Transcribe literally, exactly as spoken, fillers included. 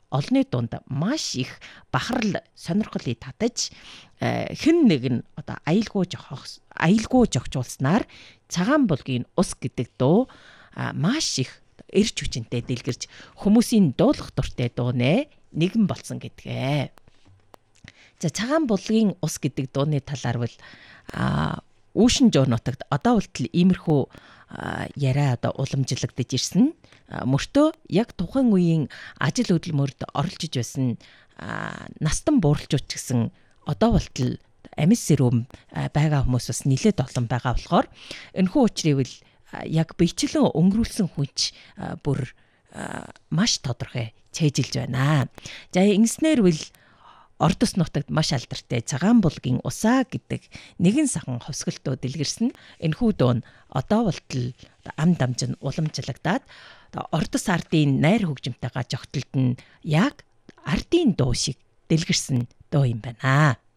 олны дунд маш их бахарл сонирхлыг татаж хэн нэг нь одоо аюулгүй жохох аюулгүй жогчуулснаар цагаан булгийн ус гэдэг дуу маш их эрч хүчинтэй дэлгэрч хүмүүсийн дуулах дуртай дуу нэ нэгэн болсон гэдгээ. За цагаан булгийн ус гэдэг дууны талаар бол үүшин жоо нутагт одоо болтол иймэрхүү яриа одоо уламжлагдаж ирсэн. Мөртөө яг тухайн үеийн ажил хөдөлмөрт оролцож байсан настан бууралжууч гэсэн одоо болтол амис сэрүүм байгаа хүмүүс бас нэлээд олон байгаа болохоор энэхүү учрыг яг бичлэн өнгөрүүлсэн хүнч бүр маш тодорхой цээжилж байна. За ингэснээр бол Ордос нутагт маш алдартай цагаан булгийн усаа гэдэг нэгэн сахан ховсголтоо дэлгэрсэн. Энэхүү дуу нь одоо болтол ам дамжин уламжлагдаад Ордос ардын найр хөгжимтэйгээ жогтолд нь яг ардын дуу шиг дэлгэрсэн дуу юм байна.